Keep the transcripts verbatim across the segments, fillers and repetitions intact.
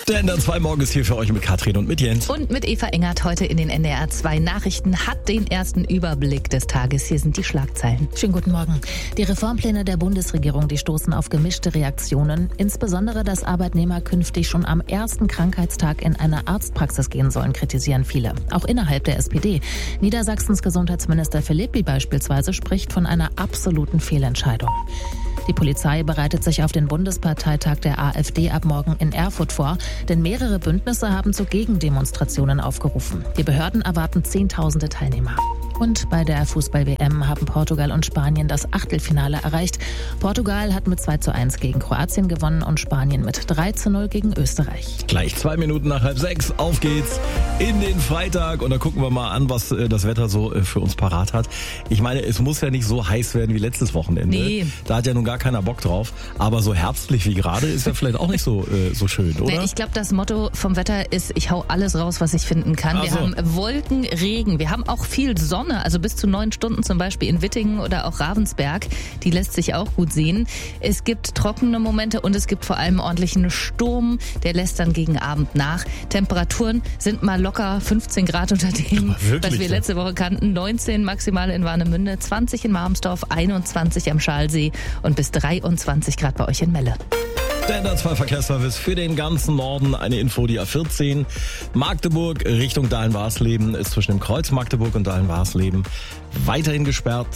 Der N D R zwei Morgen ist hier für euch mit Katrin und mit Jens. Und mit Eva Engert heute in den N D R zwei Nachrichten hat den ersten Überblick des Tages. Hier sind die Schlagzeilen. Schönen guten Morgen. Die Reformpläne der Bundesregierung, die stoßen auf gemischte Reaktionen. Insbesondere, dass Arbeitnehmer künftig schon am ersten Krankheitstag in eine Arztpraxis gehen sollen, kritisieren viele. Auch innerhalb der S P D. Niedersachsens Gesundheitsminister Philippi beispielsweise spricht von einer absoluten Fehlentscheidung. Die Polizei bereitet sich auf den Bundesparteitag der AfD ab morgen in Erfurt vor, denn mehrere Bündnisse haben zu Gegendemonstrationen aufgerufen. Die Behörden erwarten Zehntausende Teilnehmer. Und bei der Fußball-W M haben Portugal und Spanien das Achtelfinale erreicht. Portugal hat mit zwei zu eins gegen Kroatien gewonnen und Spanien mit drei zu null gegen Österreich. Gleich zwei Minuten nach halb sechs. Auf geht's in den Freitag. Und da gucken wir mal an, was äh, das Wetter so äh, für uns parat hat. Ich meine, es muss ja nicht so heiß werden wie letztes Wochenende. Nee. Da hat ja nun gar keiner Bock drauf. Aber so herbstlich wie gerade ist ja vielleicht auch nicht so, äh, so schön, oder? Nee, ich glaube, das Motto vom Wetter ist, ich hau alles raus, was ich finden kann. Ach Wir so. haben Wolken, Regen. Wir haben auch viel Sonne. Also bis zu neun Stunden zum Beispiel in Wittingen oder auch Ravensberg. Die lässt sich auch gut sehen. Es gibt trockene Momente und es gibt vor allem ordentlichen Sturm. Der lässt dann gegen Abend nach. Temperaturen sind mal locker fünfzehn Grad unter dem, Aber wirklich, was wir ja? letzte Woche kannten. neunzehn maximal in Warnemünde, zwanzig in Marmsdorf, einundzwanzig am Schalsee und bis dreiundzwanzig Grad bei euch in Melle. Der N D R zwei Verkehrsservice für den ganzen Norden. Eine Info, die A vierzehn. Magdeburg Richtung Dahlen-Warsleben ist zwischen dem Kreuz Magdeburg und Dahlen-Warsleben weiterhin gesperrt.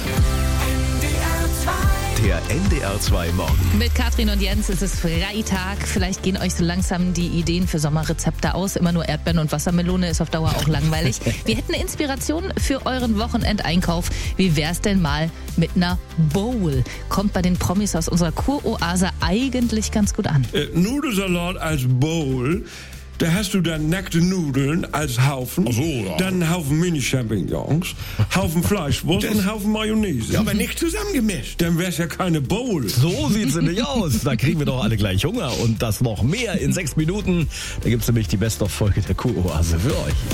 Der N D R zwei Morgen. Mit Katrin und Jens ist es Freitag. Vielleicht gehen euch so langsam die Ideen für Sommerrezepte aus. Immer nur Erdbeeren und Wassermelone ist auf Dauer auch langweilig. Wir hätten Inspiration für euren Wochenendeinkauf. Wie wär's denn mal mit einer Bowl? Kommt bei den Promis aus unserer Kuroase eigentlich ganz gut an. Äh, Nudelsalat als Bowl. Da hast du dann nackte Nudeln als Haufen. Ach so, ja. Dann einen Haufen Mini-Champignons, Haufen Fleischwurst und einen Haufen Mayonnaise. Ja, aber nicht zusammengemischt. Dann wär's ja keine Bowl. So sieht's nämlich aus. Da kriegen wir doch alle gleich Hunger. Und das noch mehr in sechs Minuten. Da gibt's nämlich die Best-of-Folge der Kuroase für euch.